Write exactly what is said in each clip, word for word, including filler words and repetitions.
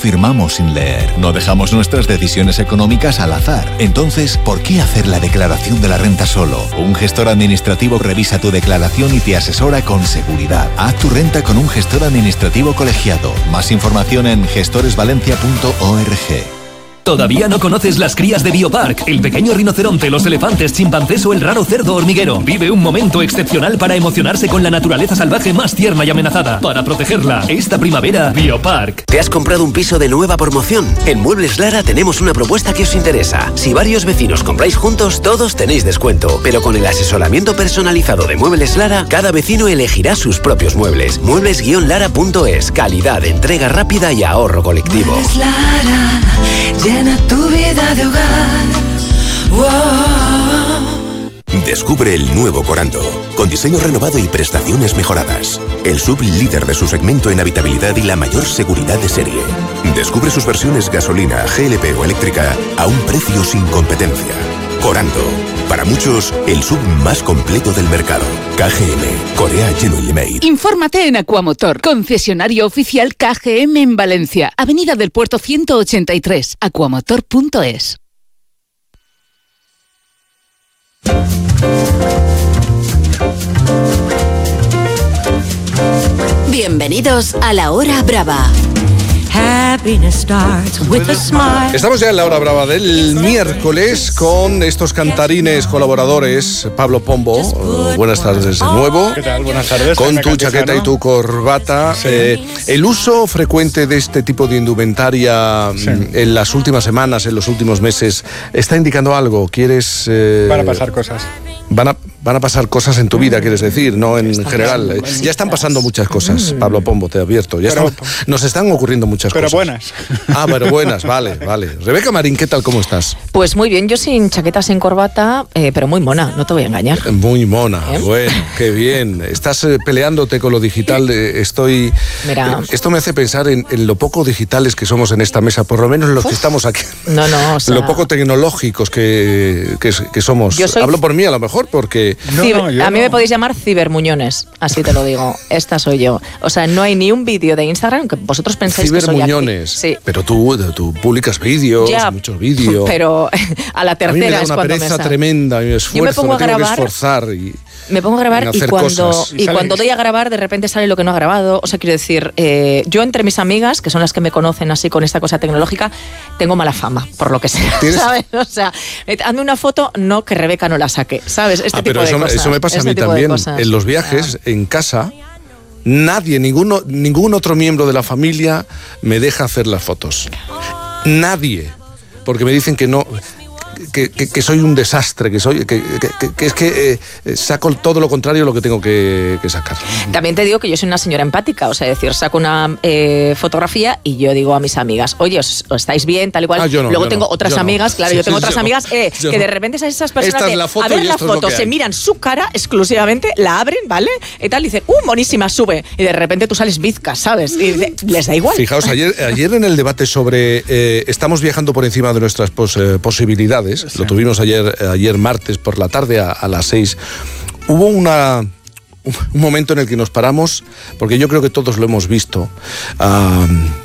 firmamos sin leer, no dejamos nuestras decisiones económicas al azar. Entonces, ¿por qué hacer la declaración de la renta solo? Un gestor administrativo revisa tu declaración y te asesora con seguridad. Haz tu renta con un gestor administrativo colegiado. Más información en gestores valencia punto org. ¿Todavía no conoces las crías de Biopark? El pequeño rinoceronte, los elefantes, chimpancés o el raro cerdo hormiguero. Vive un momento excepcional para emocionarse con la naturaleza salvaje más tierna y amenazada. Para protegerla, esta primavera, Biopark. ¿Te has comprado un piso de nueva promoción? En Muebles Lara tenemos una propuesta que os interesa. Si varios vecinos compráis juntos, todos tenéis descuento. Pero con el asesoramiento personalizado de Muebles Lara, cada vecino elegirá sus propios muebles. muebles guion lara punto es. Calidad, entrega rápida y ahorro colectivo. Muebles Lara, llena tu vida de hogar. Wow. Descubre el nuevo Corando, con diseño renovado y prestaciones mejoradas. El sub líder de su segmento en habitabilidad y la mayor seguridad de serie. Descubre sus versiones gasolina, G L P o eléctrica a un precio sin competencia. Corando, para muchos, el sub más completo del mercado. K G M, Korea Genuinely Made. Infórmate en Aquamotor, concesionario oficial K G M en Valencia, Avenida del Puerto ciento ochenta y tres, aquamotor punto es. Bienvenidos a La Hora Brava. Estamos ya en la hora brava del miércoles con estos cantarines colaboradores. Pablo Pombo, buenas tardes de nuevo. ¿Qué tal? Buenas tardes. Con tu chaqueta y tu corbata. Sí. Eh, el uso frecuente de este tipo de indumentaria sí. en las últimas semanas, en los últimos meses, ¿está indicando algo? ¿Quieres...? Eh, Van a pasar cosas. Van a, van a pasar cosas en tu vida, quieres decir, no en general. Ya están pasando muchas cosas, Pablo Pombo, te advierto. Ya pero, están, nos están ocurriendo muchas pero cosas. Pero buenas. Ah, pero buenas, vale, vale. Rebeca Marín, ¿qué tal? ¿Cómo estás? Pues muy bien, yo sin chaqueta, sin corbata, eh, pero muy mona, no te voy a engañar. Muy mona, ¿Eh? Bueno, qué bien. Estás eh, peleándote con lo digital. Eh, estoy... Mira... Eh, esto me hace pensar en, en lo poco digitales que somos en esta mesa, por lo menos los Uf. que estamos aquí. No, no, o sea... Lo poco tecnológicos que, que, que somos. Yo soy... Hablo por mí a lo mejor, porque... No, no, a mí no. me podéis llamar cibermuñones, así te lo digo. Esta soy yo. O sea, no hay ni un vídeo de Instagram que vosotros pensáis que soy Cibermuñones. Sí. Pero tú, tú publicas vídeos, ya, muchos vídeos. Pero a la tercera a mí me da es una cuando pereza me tremenda, y esfuerzo, yo me pongo me a tengo grabar, que esforzar y me pongo a grabar y cuando y, y cuando doy a grabar de repente sale lo que no ha grabado. O sea, quiero decir, eh, yo entre mis amigas, que son las que me conocen así con esta cosa tecnológica, tengo mala fama, por lo que sea, ¿sabes? O sea, hazme una foto, no, que Rebeca no la saque, ¿sabes? Este ah, tipo pero de eso, cosas. Eso me pasa este a mí también. En los viajes, ah. en casa, nadie, ninguno, ningún otro miembro de la familia me deja hacer las fotos. Nadie. Porque me dicen que no... Que, que, que soy un desastre, que soy que, que, que es que eh, saco todo lo contrario de lo que tengo que, que sacar. También te digo que yo soy una señora empática, o sea, es decir, saco una eh, fotografía y yo digo a mis amigas, oye, os, os estáis bien, tal y cual. Ah, yo no, Luego yo tengo no, otras yo amigas, no. claro, Sí, yo tengo sí, otras yo amigas eh, no. que de repente esas personas Esta de, es la foto a ver y la esto es lo foto, que se hay. miran su cara exclusivamente, la abren, ¿vale? Y tal, y dicen, ¡uh, monísima, sube! Y de repente tú sales bizca, ¿sabes? Y de, les da igual. Fijaos, ayer, ayer en el debate sobre eh, estamos viajando por encima de nuestras pos, eh, posibilidades, sí. Lo tuvimos ayer, ayer martes por la tarde a, a las seis, hubo una, un momento en el que nos paramos, porque yo creo que todos lo hemos visto, a,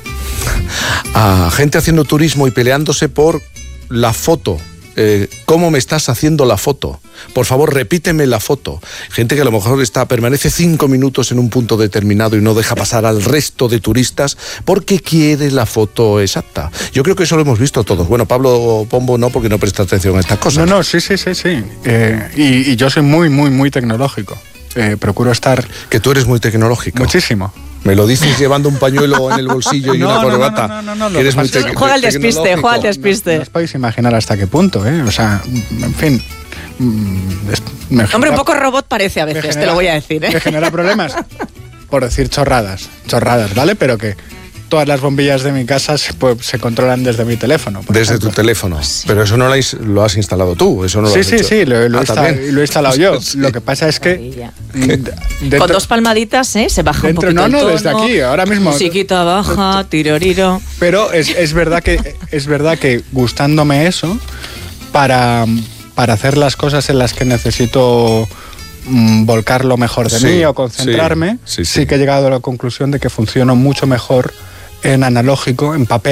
a gente haciendo turismo y peleándose por la foto. Eh, ¿Cómo me estás haciendo la foto? Por favor, repíteme la foto. Gente que a lo mejor está, permanece cinco minutos en un punto determinado y no deja pasar al resto de turistas porque quiere la foto exacta. Yo creo que eso lo hemos visto todos. Bueno, Pablo Pombo no, porque no presta atención a estas cosas. No, no, sí, sí, sí, sí. Eh, y, y yo soy muy, muy, muy tecnológico. Eh, procuro estar... Que tú eres muy tecnológico. Muchísimo. Me lo dices llevando un pañuelo en el bolsillo y no, una corbata. No, no, no, no, no, eres muy te... Juega al despiste, juega al despiste. No, no os podéis imaginar hasta qué punto, ¿eh? O sea, en fin... Me genera, Hombre, un poco robot parece a veces, genera, te lo voy a decir, ¿eh? Me genera problemas por decir chorradas, chorradas, ¿vale? Pero que todas las bombillas de mi casa se, pues, se controlan desde mi teléfono. Desde ejemplo. tu teléfono. Sí. Pero eso no lo has, lo has instalado tú, eso no lo sí, has sí, hecho. Sí, sí, lo, lo, ah, he instalado, lo he instalado yo. Sí. Lo que pasa es que... Dentro, con dos palmaditas, ¿eh? Se baja dentro, un poquito No, no, el desde aquí, ahora mismo. Musiquita baja, tiroriro. Pero es, es, verdad que, es verdad que gustándome eso, para, para hacer las cosas en las que necesito... volcar lo mejor de sí, mí o concentrarme, sí, sí, sí. sí que he llegado a la conclusión de que funciono mucho mejor en analógico, en papel.